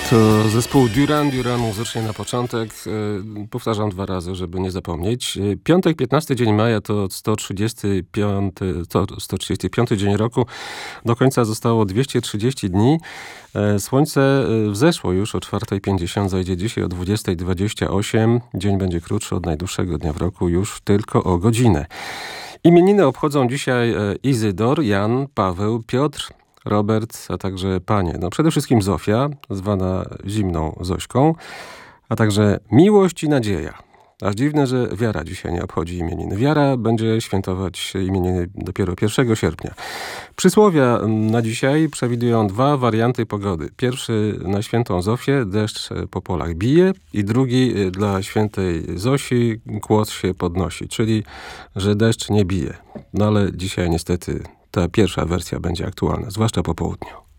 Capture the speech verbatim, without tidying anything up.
To zespół Duran Duran muzycznie na początek. Yy, powtarzam dwa razy, żeby nie zapomnieć. Yy, piątek, piętnasty dzień maja to sto trzydziesty piąty, to sto trzydziesty piąty dzień roku. Do końca zostało dwieście trzydzieści dni. Yy, słońce wzeszło już o czwarta pięćdziesiąt, zajdzie dzisiaj o dwudziesta dwadzieścia osiem. Dzień będzie krótszy od najdłuższego dnia w roku już tylko o godzinę. Imieniny obchodzą dzisiaj Izydor, Jan, Paweł, Piotr, Robert, a także panie. No przede wszystkim Zofia, zwana zimną Zośką, a także Miłość i Nadzieja. Aż dziwne, że Wiara dzisiaj nie obchodzi imienin. Wiara będzie świętować imieniny dopiero pierwszego sierpnia. Przysłowia na dzisiaj przewidują dwa warianty pogody. Pierwszy na świętą Zofię, deszcz po polach bije, i drugi dla świętej Zosi, kłos się podnosi, czyli że deszcz nie bije. No ale dzisiaj niestety ta pierwsza wersja będzie aktualna, zwłaszcza po południu.